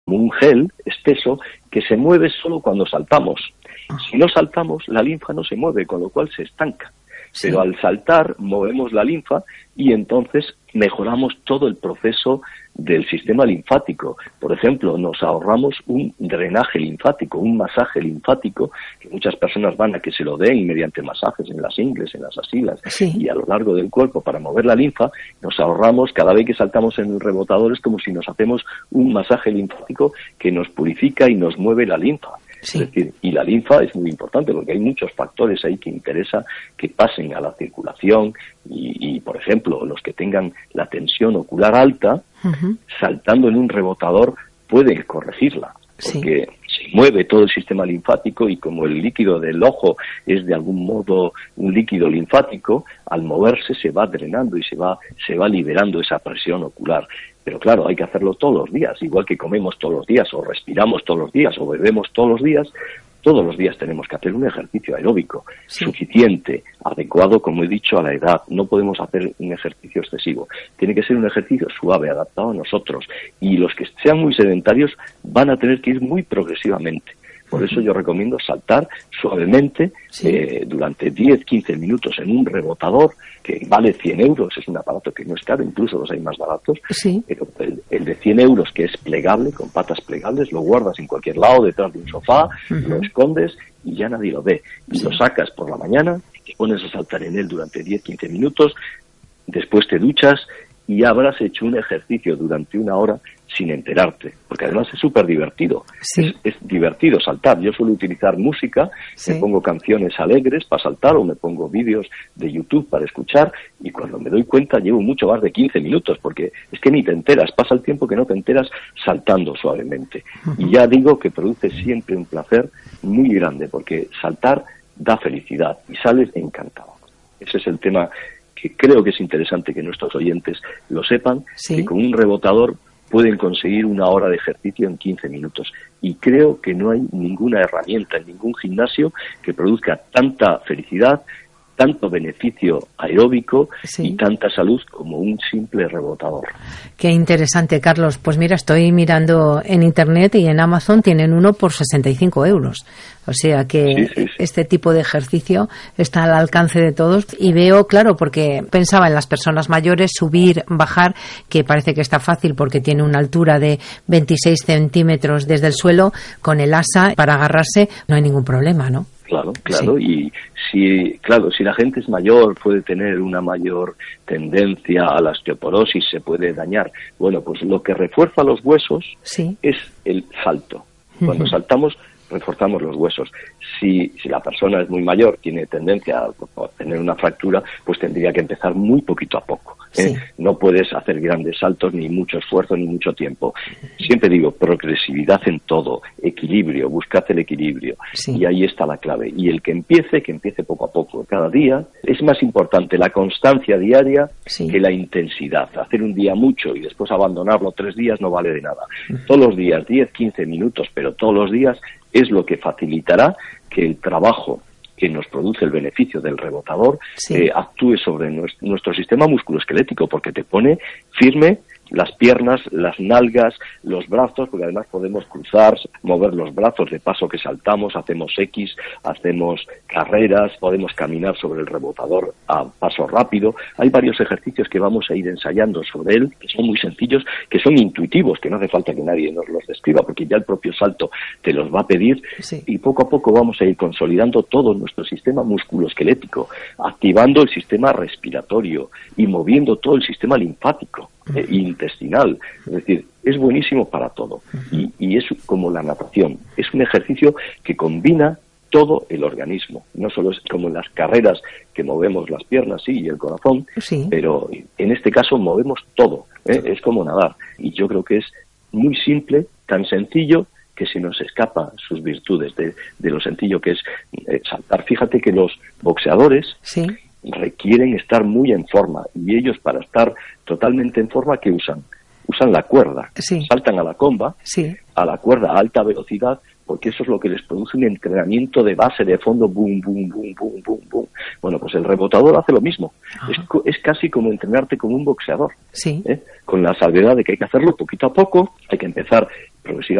un gel espeso que se mueve solo cuando saltamos. Si no saltamos, la linfa no se mueve, con lo cual se estanca. Sí. Pero al saltar movemos la linfa y entonces mejoramos todo el proceso del sistema linfático. Por ejemplo, nos ahorramos un drenaje linfático, un masaje linfático, que muchas personas van a que se lo den mediante masajes en las ingles, en las axilas y a lo largo del cuerpo para mover la linfa. Nos ahorramos, cada vez que saltamos en el rebotador, es como si nos hacemos un masaje linfático que nos purifica y nos mueve la linfa. Sí. Es decir, y la linfa es muy importante porque hay muchos factores ahí que interesa que pasen a la circulación y por ejemplo, los que tengan la tensión ocular alta, saltando en un rebotador pueden corregirla, porque se mueve todo el sistema linfático y como el líquido del ojo es de algún modo un líquido linfático, al moverse se va drenando y se va liberando esa presión ocular. Pero claro, hay que hacerlo todos los días, igual que comemos todos los días, o respiramos todos los días, o bebemos todos los días tenemos que hacer un ejercicio aeróbico suficiente, adecuado, como he dicho, a la edad. No podemos hacer un ejercicio excesivo. Tiene que ser un ejercicio suave, adaptado a nosotros. Y los que sean muy sedentarios van a tener que ir muy progresivamente. Por eso yo recomiendo saltar suavemente durante 10-15 minutos en un rebotador que vale 100 euros. Es un aparato que no es caro, incluso los hay más baratos. Pero el de 100 euros, que es plegable, con patas plegables, lo guardas en cualquier lado, detrás de un sofá, lo escondes y ya nadie lo ve. Y lo sacas por la mañana, te pones a saltar en él durante 10-15 minutos, después te duchas y habrás hecho un ejercicio durante una hora sin enterarte, porque además es súper divertido. Es divertido saltar. Yo suelo utilizar música, me pongo canciones alegres para saltar o me pongo vídeos de YouTube para escuchar y cuando me doy cuenta llevo mucho más de 15 minutos, porque es que ni te enteras, pasa el tiempo que no te enteras saltando suavemente. Y ya digo que produce siempre un placer muy grande, porque saltar da felicidad y sales encantado. Ese es el tema que creo que es interesante que nuestros oyentes lo sepan, que con un rebotador pueden conseguir una hora de ejercicio en 15 minutos. Y creo que no hay ninguna herramienta en ningún gimnasio que produzca tanta felicidad, tanto beneficio aeróbico y tanta salud como un simple rebotador. Qué interesante, Carlos. Pues mira, estoy mirando en Internet y en Amazon tienen uno por 65 euros. O sea que este tipo de ejercicio está al alcance de todos. Y veo, claro, porque pensaba en las personas mayores, subir, bajar, que parece que está fácil porque tiene una altura de 26 centímetros desde el suelo. Con el asa para agarrarse no hay ningún problema, ¿no? Claro, y si la gente es mayor, puede tener una mayor tendencia a la osteoporosis, se puede dañar. Bueno, pues lo que refuerza los huesos es el salto. Cuando saltamos, reforzamos los huesos. Si la persona es muy mayor, tiene tendencia a tener una fractura, pues tendría que empezar muy poquito a poco. No puedes hacer grandes saltos, ni mucho esfuerzo, ni mucho tiempo. Siempre digo, progresividad en todo, equilibrio, buscad el equilibrio. Y ahí está la clave. Y el que empiece poco a poco, cada día. Es más importante la constancia diaria que la intensidad. Hacer un día mucho y después abandonarlo 3 días no vale de nada. Todos los días, 10-15 minutos, pero todos los días es lo que facilitará que el trabajo que nos produce el beneficio del rebotador actúe sobre nuestro sistema musculoesquelético, porque te pone firme las piernas, las nalgas, los brazos, porque además podemos cruzar, mover los brazos de paso que saltamos, hacemos X, hacemos carreras, podemos caminar sobre el rebotador a paso rápido. Hay varios ejercicios que vamos a ir ensayando sobre él, que son muy sencillos, que son intuitivos, que no hace falta que nadie nos los describa, porque ya el propio salto te los va a pedir, y poco a poco vamos a ir consolidando todo nuestro sistema musculoesquelético, activando el sistema respiratorio y moviendo todo el sistema linfático intestinal. Es decir, es buenísimo para todo. Y es como la natación. Es un ejercicio que combina todo el organismo. No solo es como en las carreras que movemos las piernas, y el corazón, pero en este caso movemos todo. Es como nadar. Y yo creo que es muy simple, tan sencillo, que se nos escapa sus virtudes de lo sencillo que es saltar. Fíjate que los boxeadores requieren estar muy en forma, y ellos, para estar totalmente en forma, ¿qué usan? Usan la cuerda, saltan a la comba, a la cuerda a alta velocidad, porque eso es lo que les produce un entrenamiento de base, de fondo, boom, boom, boom, boom, boom, boom. Bueno, pues el rebotador hace lo mismo. Es casi como entrenarte como un boxeador, con la salvedad de que hay que hacerlo poquito a poco, hay que empezar progresivamente